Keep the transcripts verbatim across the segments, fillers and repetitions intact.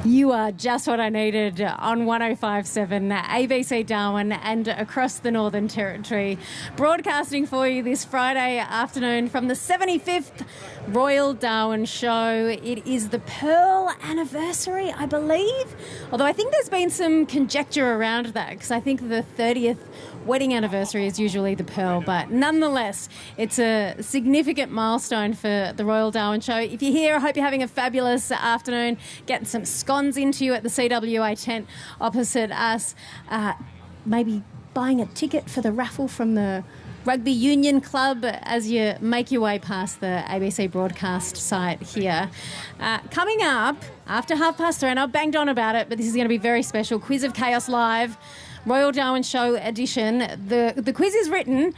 You are just what I needed on one oh five point seven A B C Darwin and across the Northern Territory. Broadcasting for you this Friday afternoon from the seventy-fifth Royal Darwin Show. It is the Pearl anniversary, I believe. Although I think there's been some conjecture around that because I think the thirtieth wedding anniversary is usually the Pearl, but nonetheless, it's a significant milestone for the Royal Darwin Show. If you're here, I hope you're having a fabulous afternoon, getting some scones into you at the C W A tent opposite us, uh, maybe buying a ticket for the raffle from the Rugby Union Club as you make your way past the A B C broadcast site here. Uh, coming up after half past three, and I've banged on about it, but this is going to be very special, Quiz of Chaos Live, Royal Darwin Show edition. The the quiz is written,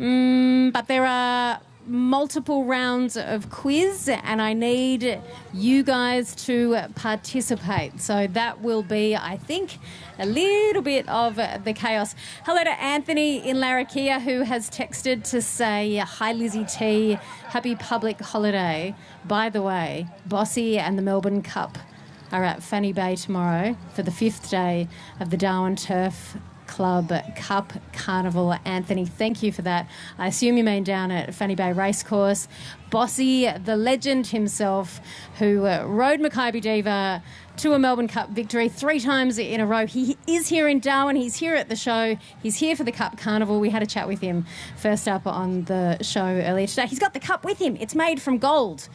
um, but there are multiple rounds of quiz and I need you guys to participate. So that will be, I think, a little bit of the chaos. Hello to Anthony in Larrakia who has texted to say, hi Lizzie T, happy public holiday. By the way, Bossy and the Melbourne Cup are at Fanny Bay tomorrow for the fifth day of the Darwin Turf Club Cup Carnival. Anthony, thank you for that. I assume you mean down at Fanny Bay Racecourse. Bossy, the legend himself, who uh, rode Makybe Diva to a Melbourne Cup victory three times in a row. He is here in Darwin. He's here at the show. He's here for the Cup Carnival. We had a chat with him first up on the show earlier today. He's got the cup with him. It's made from gold,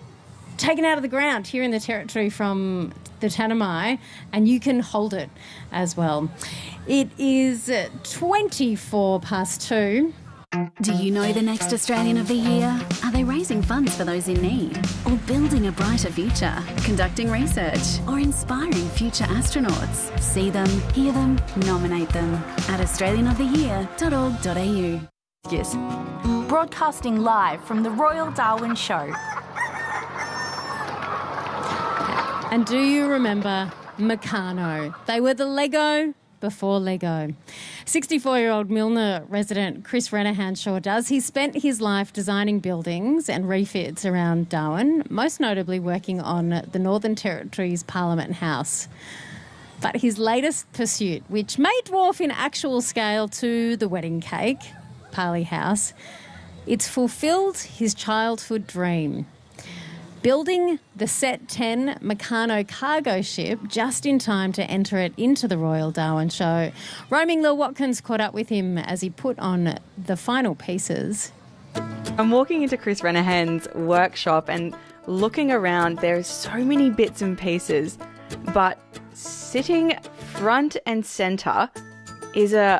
taken out of the ground here in the Territory from the Tanami, and you can hold it as well. It is twenty-four past two. Do you know the next Australian of the Year? Are they raising funds for those in need? Or building a brighter future? Conducting research? Or inspiring future astronauts? See them, hear them, nominate them at australian of the year dot org dot a u. Yes. Broadcasting live from the Royal Darwin Show. And do you remember Meccano? They were the Lego before Lego. sixty-four-year-old Milner resident Chris Renahan sure does. He spent his life designing buildings and refits around Darwin, most notably working on the Northern Territory's Parliament House. But his latest pursuit, which may dwarf in actual scale to the wedding cake, Parley House, it's fulfilled his childhood dream. Building the Set ten Meccano cargo ship just in time to enter it into the Royal Darwin Show. Roaming Lil Watkins caught up with him as he put on the final pieces. I'm walking into Chris Renahan's workshop and looking around. There are so many bits and pieces, but sitting front and centre is a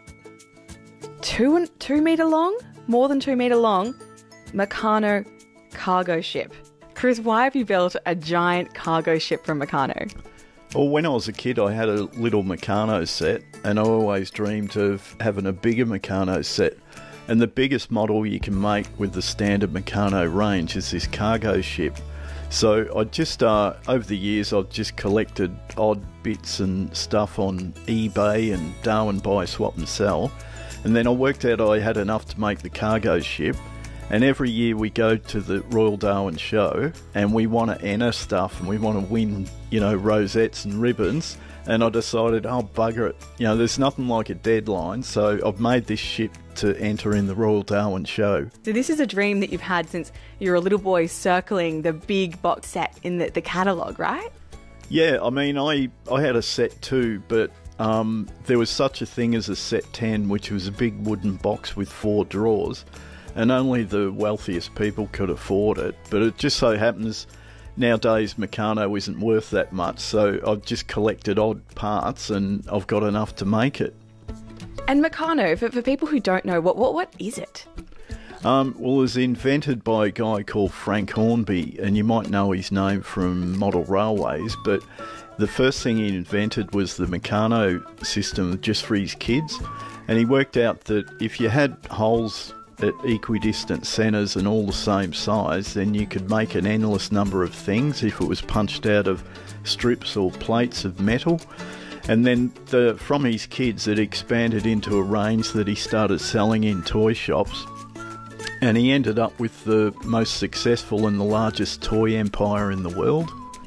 two, two metre long, more than two metre long, Meccano cargo ship. Chris, why have you built a giant cargo ship from Meccano? Well, when I was a kid, I had a little Meccano set, and I always dreamed of having a bigger Meccano set. And the biggest model you can make with the standard Meccano range is this cargo ship. So I just, uh, over the years, I've just collected odd bits and stuff on eBay and Darwin Buy, Swap and Sell. And then I worked out I had enough to make the cargo ship. And every year we go to the Royal Darwin Show and we want to enter stuff and we want to win, you know, rosettes and ribbons. And I decided, oh, bugger it. You know, there's nothing like a deadline. So I've made this ship to enter in the Royal Darwin Show. So this is a dream that you've had since you were a little boy circling the big box set in the, the catalogue, right? Yeah, I mean, I, I had a set too, but um, there was such a thing as a set ten, which was a big wooden box with four drawers. And only the wealthiest people could afford it. But it just so happens nowadays Meccano isn't worth that much, so I've just collected odd parts and I've got enough to make it. And Meccano, for, for people who don't know, what what what is it? Um, well, it was invented by a guy called Frank Hornby, and you might know his name from model railways, but the first thing he invented was the Meccano system just for his kids. And he worked out that if you had holes at equidistant centres and all the same size, then you could make an endless number of things if it was punched out of strips or plates of metal. And then the, from his kids, it expanded into a range that he started selling in toy shops. And he ended up with the most successful and the largest toy empire in the world.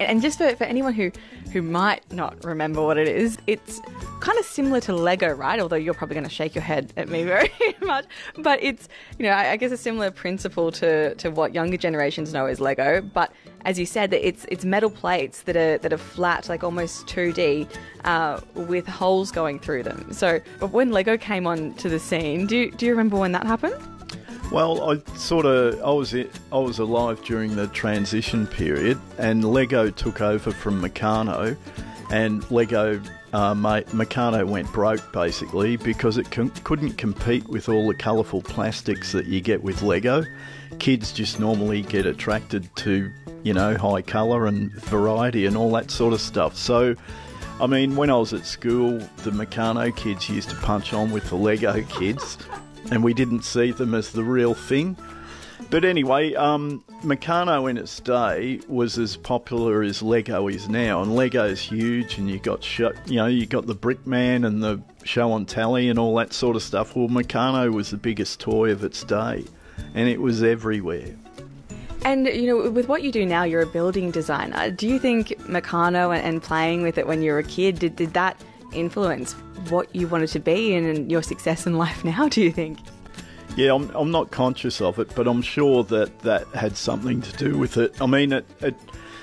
And just for, for anyone who, who might not remember what it is, it's kind of similar to Lego, right? Although you're probably going to shake your head at me very much. But it's, you know, I, I guess a similar principle to, to what younger generations know as Lego. But as you said, that it's it's metal plates that are that are flat, like almost two D, uh, with holes going through them. So but when Lego came onto the scene, do you, do you remember when that happened? Well, I sort of I was I was alive during the transition period, and Lego took over from Meccano, and Lego uh, made, Meccano went broke basically because it com- couldn't compete with all the colourful plastics that you get with Lego. Kids just normally get attracted to, you know, high colour and variety and all that sort of stuff. So, I mean, when I was at school, the Meccano kids used to punch on with the Lego kids, and we didn't see them as the real thing. But anyway, um, Meccano in its day was as popular as Lego is now, and Lego's huge, and you got show, you know you got the Brickman and the Show on Tally and all that sort of stuff. Well, Meccano was the biggest toy of its day, and it was everywhere. And, you know, with what you do now, you're a building designer. Do you think Meccano and, and playing with it when you were a kid, did, did that influence what you wanted to be and your success in life now, do you think? Yeah, I'm, I'm not conscious of it, but I'm sure that that had something to do with it. I mean, it, it,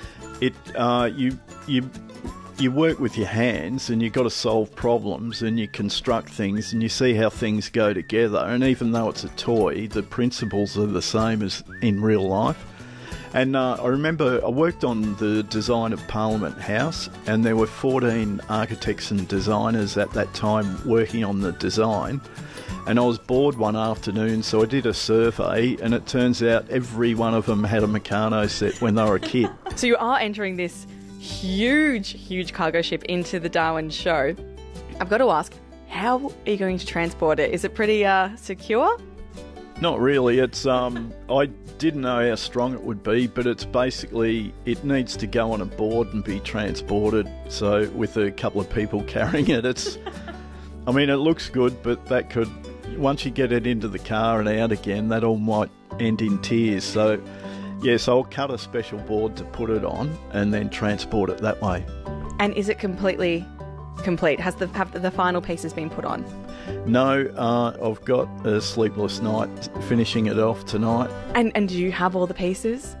it uh, you, you, you work with your hands, and you've got to solve problems, and you construct things, and you see how things go together. And even though it's a toy, the principles are the same as in real life. And uh, I remember I worked on the design of Parliament House, and there were fourteen architects and designers at that time working on the design. And I was bored one afternoon, so I did a survey, and it turns out every one of them had a Meccano set when they were a kid. So you are entering this huge, huge cargo ship into the Darwin show. I've got to ask, how are you going to transport it? Is it pretty uh, secure? Not really. It's um, I didn't know how strong it would be, but it's basically, it needs to go on a board and be transported. So with a couple of people carrying it, it's, I mean, it looks good, but that could, once you get it into the car and out again, that all might end in tears. So yes, I'll cut a special board to put it on and then transport it that way. And is it completely complete? Has the have the final pieces been put on? No, uh, I've got a sleepless night finishing it off tonight. And and do you have all the pieces?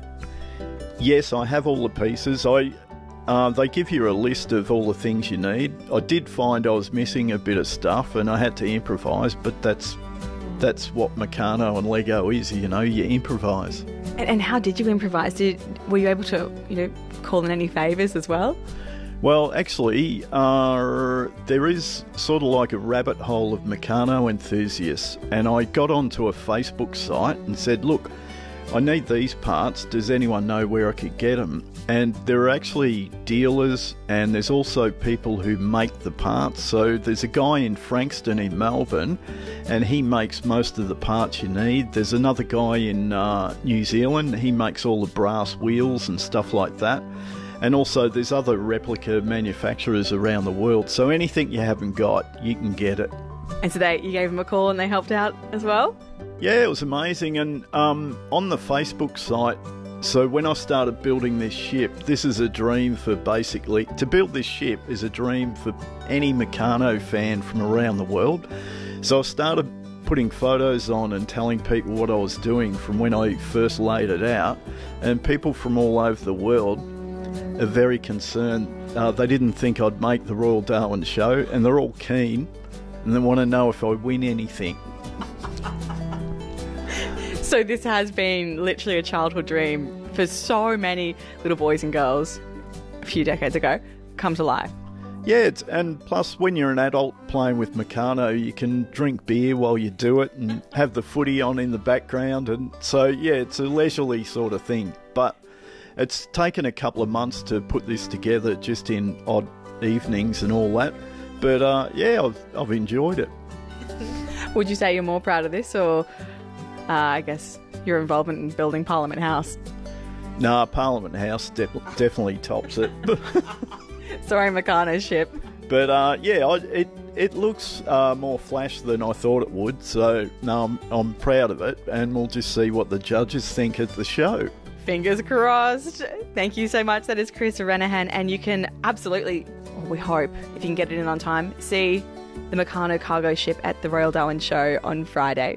Yes, I have all the pieces. I uh, they give you a list of all the things you need. I did find I was missing a bit of stuff, and I had to improvise. But that's that's what Meccano and Lego is. You know, you improvise. And, and how did you improvise? Did were you able to, you know, call in any favours as well? Well, actually, uh, there is sort of like a rabbit hole of Meccano enthusiasts, and I got onto a Facebook site and said, look, I need these parts, does anyone know where I could get them? And there are actually dealers, and there's also people who make the parts. So there's a guy in Frankston in Melbourne, and he makes most of the parts you need. There's another guy in uh, New Zealand, he makes all the brass wheels and stuff like that. And also there's other replica manufacturers around the world. So anything you haven't got, you can get it. And so they, you gave them a call and they helped out as well? Yeah, it was amazing. And um, on the Facebook site, so when I started building this ship, this is a dream for basically, to build this ship is a dream for any Meccano fan from around the world. So I started putting photos on and telling people what I was doing from when I first laid it out. And people from all over the world are very concerned. Uh, they didn't think I'd make the Royal Darwin show, and they're all keen, and they want to know if I win anything. So this has been literally a childhood dream for so many little boys and girls a few decades ago come to life. Yeah, it's, and plus when you're an adult playing with Meccano, you can drink beer while you do it and have the footy on in the background, and so yeah, it's a leisurely sort of thing. But it's taken a couple of months to put this together, just in odd evenings and all that. But uh, yeah, I've, I've enjoyed it. Would you say you're more proud of this, or uh, I guess your involvement in building Parliament House? Nah, Parliament House de- definitely tops it. Sorry, Meccano's ship. But uh, yeah, I, it it looks uh, more flash than I thought it would. So no, I'm, I'm proud of it, and we'll just see what the judges think at the show. Fingers crossed. Thank you so much. That is Chris Renahan, and you can absolutely, we hope, if you can get it in on time, see the Meccano cargo ship at the Royal Darwin Show on Friday.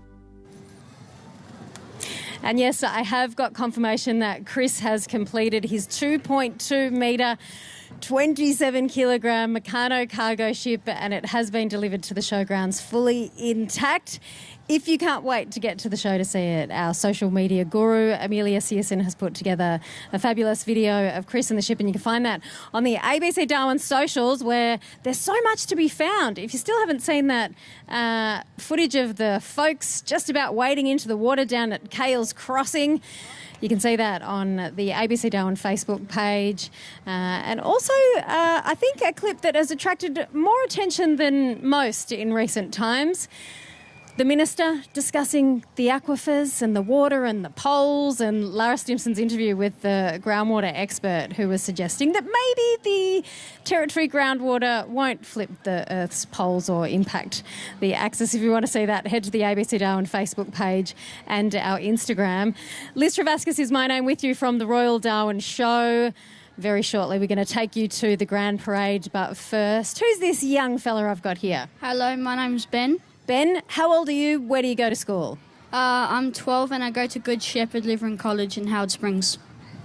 And yes, I have got confirmation that Chris has completed his two point two metre, twenty-seven kilogram Meccano cargo ship, and it has been delivered to the showgrounds fully intact. If you can't wait to get to the show to see it, our social media guru, Amelia Searson, has put together a fabulous video of Chris and the ship, and you can find that on the A B C Darwin socials, where there's so much to be found. If you still haven't seen that uh, footage of the folks just about wading into the water down at Kales Crossing, you can see that on the A B C Darwin Facebook page. Uh, and also, uh, I think a clip that has attracted more attention than most in recent times. The Minister discussing the aquifers and the water and the poles, and Lara Stimson's interview with the groundwater expert, who was suggesting that maybe the Territory groundwater won't flip the Earth's poles or impact the axis. If you want to see that, head to the A B C Darwin Facebook page and our Instagram. Liz Travascus is my name, with you from the Royal Darwin Show. Very shortly, we're going to take you to the Grand Parade, but first, who's this young fella I've got here? Hello, my name's Ben. Ben, how old are you? Where do you go to school? Uh, I'm twelve and I go to Good Shepherd Lutheran College in Howard Springs.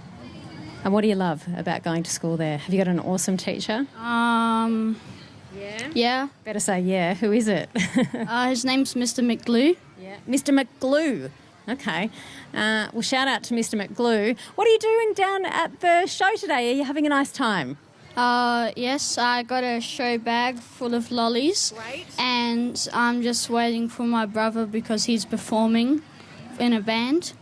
And what do you love about going to school there? Have you got an awesome teacher? Um, Yeah? yeah. Better say yeah. Who is it? Uh, his name's Mister McGlue. Yeah. Mister McGlue. Okay. Uh, well, shout out to Mister McGlue. What are you doing down at the show today? Are you having a nice time? Uh, yes, I got a show bag full of lollies. Great. And I'm just waiting for my brother because he's performing in a band.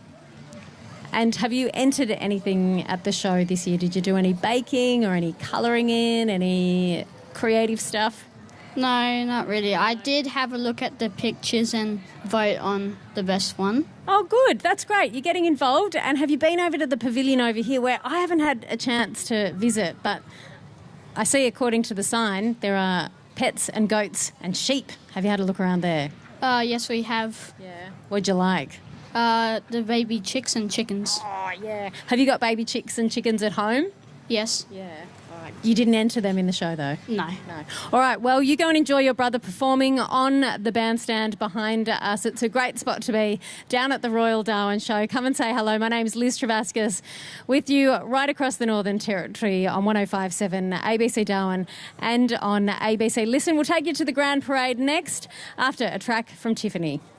And have you entered anything at the show this year? Did you do any baking or any colouring in, any creative stuff? No, not really. I did have a look at the pictures and vote on the best one. Oh, good. That's great. You're getting involved. And have you been over to the pavilion over here, where I haven't had a chance to visit, but I see, according to the sign, there are pets and goats and sheep. Have you had a look around there? Uh, yes, we have. Yeah. What'd you like? Uh, the baby chicks and chickens. Oh, yeah. Have you got baby chicks and chickens at home? Yes. Yeah. All right. You didn't enter them in the show, though? No. No. All right. Well, you go and enjoy your brother performing on the bandstand behind us. It's a great spot to be down at the Royal Darwin Show. Come and say hello. My name's Liz Travascus, with you right across the Northern Territory on one oh five point seven A B C Darwin and on A B C Listen. We'll take you to the Grand Parade next, after a track from Tiffany.